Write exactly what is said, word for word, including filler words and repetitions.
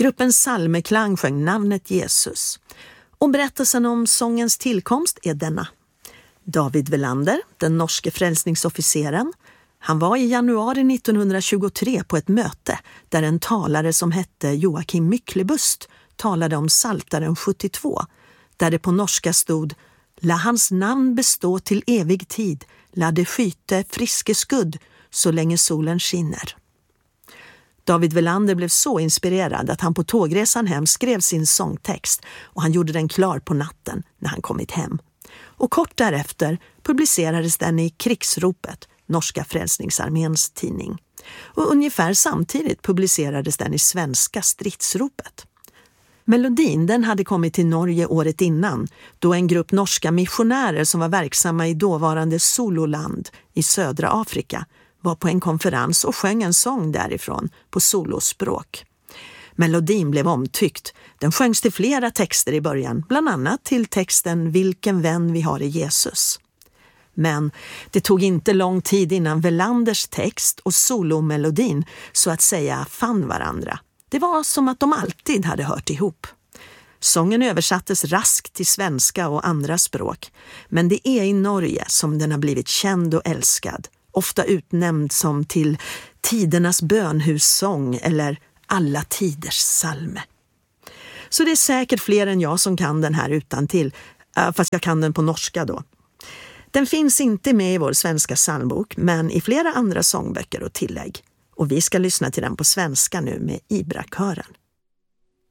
Gruppen Salmeklang sjöng namnet Jesus. Och berättelsen om sångens tillkomst är denna. David Welander, den norske frälsningsofficeren, han var i januari nittonhundratjugotre på ett möte där en talare som hette Joakim Myklebust talade om Psaltaren sjuttiotvå, där det på norska stod "La hans namn bestå till evig tid, la det skyte friske skudd så länge solen skinner." David Welander blev så inspirerad att han på tågresan hem skrev sin sångtext och han gjorde den klar på natten när han kommit hem. Och kort därefter publicerades den i Krigsropet, norska frälsningsarméns tidning. Och ungefär samtidigt publicerades den i svenska Stridsropet. Melodin den hade kommit till Norge året innan, då en grupp norska missionärer som var verksamma i dåvarande Sololand i södra Afrika var på en konferens och sjöng en sång därifrån på solospråk. Melodin blev omtyckt. Den sjöngs till flera texter i början, bland annat till texten "Vilken vän vi har i Jesus". Men det tog inte lång tid innan Welanders text och solomelodin så att säga fann varandra. Det var som att de alltid hade hört ihop. Sången översattes raskt till svenska och andra språk, men det är i Norge som den har blivit känd och älskad, ofta utnämnd som till tidernas bönhussång eller alla tiders salme. Så det är säkert fler än jag som kan den här utantill, fast jag kan den på norska då. Den finns inte med i vår svenska psalmbok, men i flera andra sångböcker och tillägg. Och vi ska lyssna till den på svenska nu med Ibra-kören.